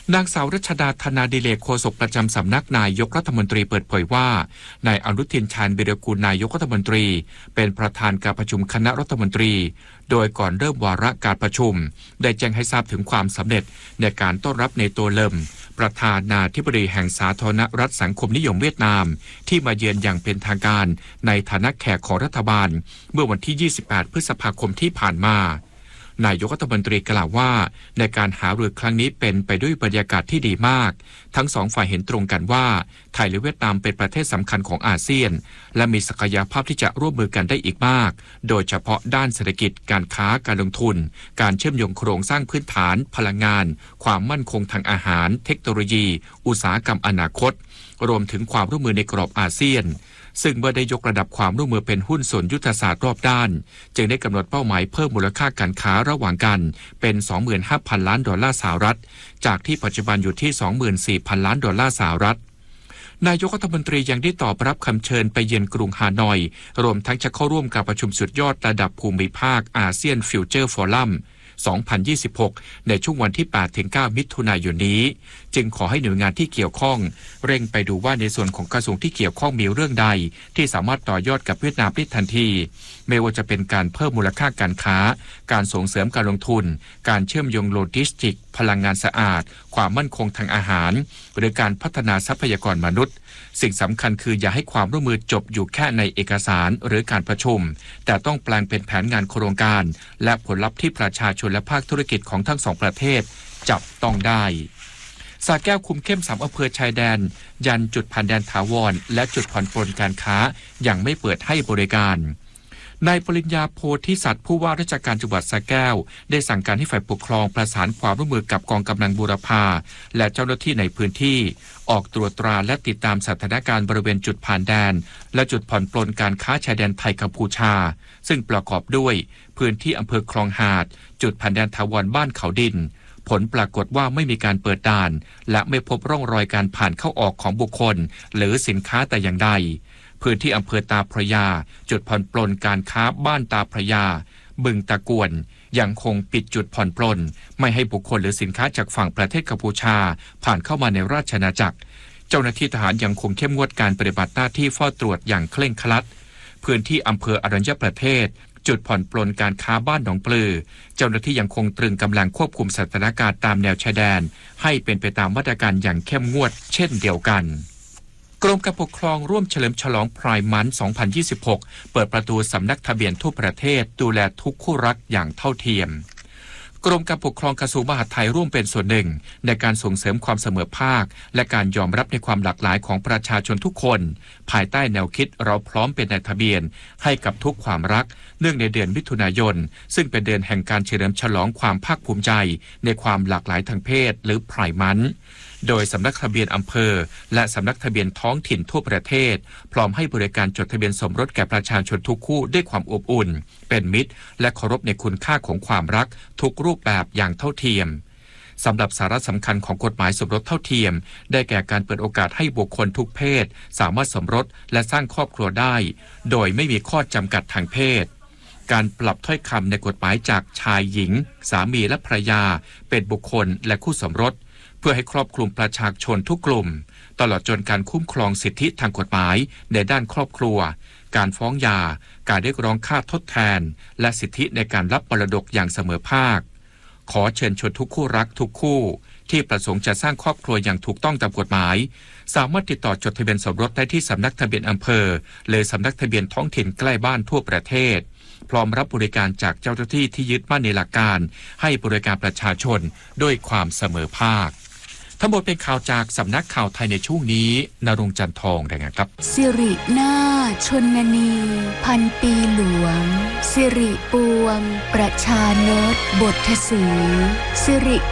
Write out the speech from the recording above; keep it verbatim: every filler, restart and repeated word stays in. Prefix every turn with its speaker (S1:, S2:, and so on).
S1: นางสาวรัชดาธนาดิเลกโฆษกประจำสำนักนายกรัฐมนตรีเปิดเผยว่านายอนุทินชาญวีรกูลนายกรัฐมนตรีเป็นประธานการประชุมคณะรัฐมนตรีโดยก่อนเริ่มวาระการประชุมได้แจ้งให้ทราบถึงความสำเร็จในการต้อนรับเนโตเลิมประธานาธิบดีแห่งสาธารณรัฐสังคมนิยมเวียดนามที่มาเยือนอย่างเป็นทางการในฐานะแขกของรัฐบาลเมื่อวันที่ยี่สิบแปดพฤษภาคมที่ผ่านมานายกรัฐมนตรีกล่าวว่าในการหารือครั้งนี้เป็นไปด้วยบรรยากาศที่ดีมากทั้งสองฝ่ายเห็นตรงกันว่าไทยและเวียดนามเป็นประเทศสำคัญของอาเซียนและมีศักยภาพที่จะร่วมมือกันได้อีกมากโดยเฉพาะด้านเศรษฐกิจการค้าการลงทุนการเชื่อมโยงโครงสร้างพื้นฐานพลังงานความมั่นคงทางอาหารเทคโนโลยีอุตสาหกรรมอนาคตรวมถึงความร่วมมือในกรอบอาเซียนซึ่งเมื่อได้ยกระดับความร่วมมือเป็นหุ้นส่วนยุทธศาสตร์รอบด้านจึงได้กำหนดเป้าหมายเพิ่มมูลค่าการค้าระหว่างกันเป็น สองหมื่นห้าพัน ล้านดอลลาร์สหรัฐจากที่ปัจจุบันอยู่ที่ สองหมื่นสี่พัน ล้านดอลลาร์สหรัฐนายกรัฐมนตรียังได้ตอบรับคำเชิญไปเยือนกรุงฮานอยรวมทั้งจะเข้าร่วมการประชุมสุดยอดระดับภูมิภาคอาเซียนฟิวเจอร์ฟอรัมสองพันยี่สิบหกในช่วงวันที่ แปดถึงเก้า มิถุนายนนี้จึงขอให้หน่วยงานที่เกี่ยวข้องเร่งไปดูว่าในส่วนของกระทรวงที่เกี่ยวข้องมีเรื่องใดที่สามารถต่อยอดกับเวียดนามได้ทันทีไม่ว่าจะเป็นการเพิ่มมูลค่าการค้าการส่งเสริมการลงทุนการเชื่อมโยงโลจิสติกส์พลังงานสะอาดความมั่นคงทางอาหารหรือการพัฒนาทรัพยากรมนุษย์สิ่งสำคัญคืออย่าให้ความร่วมมือจบอยู่แค่ในเอกสารหรือการประชุมแต่ต้องแปลงเป็นแผนงานโครงการและผลลัพธ์ที่ประชาชนและภาคธุรกิจของทั้งสองประเทศจับต้องได้สระแก้วคุมเข้มสามอำเภอชายแดนยันจุดผ่านแดนถาวรและจุดผ่อนปลนการค้ายังไม่เปิดให้บริการนายปริญญาโพธิสัตว์ผู้ว่าราชการจังหวัดสระแก้วได้สั่งการให้ฝ่ายปกครองประสานความร่วมมือกับกองกำลังบูรพาและเจ้าหน้าที่ในพื้นที่ออกตรวจตราและติดตามสถานการณ์บริเวณจุดผ่านแดนและจุดผ่อนปลนการค้าชายแดนไทยกัมพูชาซึ่งประกอบด้วยพื้นที่อำเภอคลองหาดจุดผ่านแดนถาวรบ้านเขาดินผลปรากฏว่าไม่มีการเปิดด่านและไม่พบร่องรอยการผ่านเข้าออกของบุคคลหรือสินค้าแต่อย่างใดพื้นที่อำเภอตาพระยาจุดผ่อนปลนการค้าบ้านตาพระยาบึงตะกวนยังคงปิดจุดผ่อนปลนไม่ให้บุคคลหรือสินค้าจากฝั่งประเทศกัมพูชาผ่านเข้ามาในราชอาณาจักรเจ้าหน้าที่ทหารยังคงเข้มงวดการปฏิบัติหน้าที่เฝ้าตรวจอย่างเคร่งครัดพื้นที่อำเภออรัญญประเทศจุดผ่อนปลนการค้าบ้านหนองปลือเจ้าหน้าที่ยังคงตรึงกำลังควบคุมสถานการณ์ตามแนวชายแดนให้เป็นไปตามมาตรการอย่างเข้มงวดเช่นเดียวกันกรมการปกครองร่วมเฉลิมฉลองไพร์มันท์สองพันยี่สิบหกเปิดประตูสำนักทะเบียนทั่วประเทศดูแลทุกคู่รักอย่างเท่าเทียมกรมการปกครองกระทรวงมหาดไทยร่วมเป็นส่วนหนึ่งในการส่งเสริมความเสมอภาคและการยอมรับในความหลากหลายของประชาชนทุกคนภายใต้แนวคิดเราพร้อมเป็นนายทะเบียนให้กับทุกความรักเนื่องในเดือนมิถุนายนซึ่งเป็นเดือนแห่งการเฉลิมฉลองความภาคภูมิใจในความหลากหลายทางเพศหรือไพร์มันท์โดยสำนักทะเบียนอำเภอและสำนักทะเบียนท้องถิ่นทั่วประเทศพร้อมให้บริการจดทะเบียนสมรสแก่ประชาชนทุกคู่ด้วยความอบอุ่นเป็นมิตรและเคารพในคุณค่าของความรักทุกรูปแบบอย่างเท่าเทียมสำหรับสาระสำคัญของกฎหมายสมรสเท่าเทียมได้แก่การเปิดโอกาสให้บุคคลทุกเพศสามารถสมรสและสร้างครอบครัวได้โดยไม่มีข้อจำกัดทางเพศการปรับถ้อยคำในกฎหมายจากชายหญิงสามีและภรรยาเป็นบุคคลและคู่สมรสเพื่อให้ครอบคลุมประชาชนทุกกลุ่มตลอดจนการคุ้มครองสิทธิทางกฎหมายในด้านครอบครัวการฟ้องหย่าการเรียกร้องค่าทดแทนและสิทธิในการรับมรดกอย่างเสมอภาคขอเชิญชวนทุกคู่รักทุกคู่ที่ประสงค์จะสร้างครอบครัวอย่างถูกต้องตามกฎหมายสามารถติดต่อจดทะเบียนสมรสได้ที่สำนักทะเบียนอำเภอหรือสำนักทะเบียนท้องถิ่นใกล้บ้านทั่วประเทศพร้อมรับบริการจากเจ้าหน้าที่ที่ยึดมั่นในหลักการให้บริการประชาชนด้วยความเสมอภาคทั้งหมดเป็นข่าวจากสำนักข่าวไทยในช่วงนี้ณรงค์จันทองรายงานครับ
S2: สิรินาชนนีพันปีหลวงสิริปวงประชานตบทสีสิริ